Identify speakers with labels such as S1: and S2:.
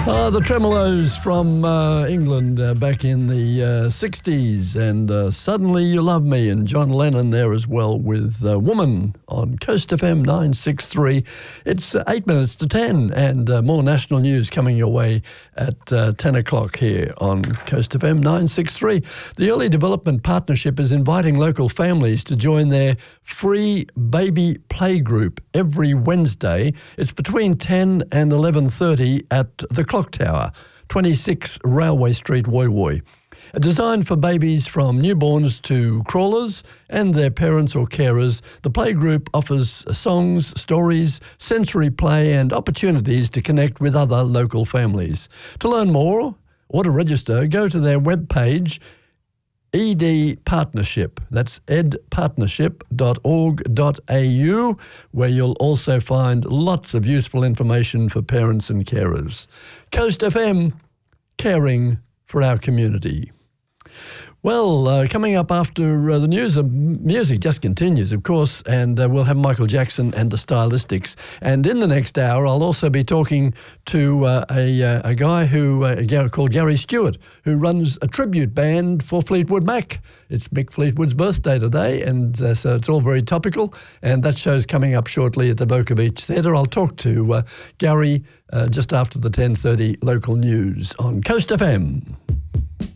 S1: The Tremolos from England back in the 60s, and Suddenly You Love Me, and John Lennon there as well with Woman on Coast FM 963. It's 8 minutes to 10, and more national news coming your way at 10 o'clock here on Coast FM 963. The Early Development Partnership is inviting local families to join their free baby playgroup every Wednesday. It's between 10 and 11:30 at the Clock Tower, 26 Railway Street, Woy Woy. Designed for babies from newborns to crawlers and their parents or carers, the playgroup offers songs, stories, sensory play and opportunities to connect with other local families. To learn more or to register, go to their webpage, ED Partnership. That's edpartnership.org.au, where you'll also find lots of useful information for parents and carers. Coast FM, caring for our community. Well, coming up after the news, music just continues, of course, and we'll have Michael Jackson and the Stylistics. And in the next hour, I'll also be talking to a guy called Gary Stewart, who runs a tribute band for Fleetwood Mac. It's Mick Fleetwood's birthday today, and so it's all very topical. And that show's coming up shortly at the Boca Beach Theatre. I'll talk to Gary just after the 10:30 local news on Coast FM.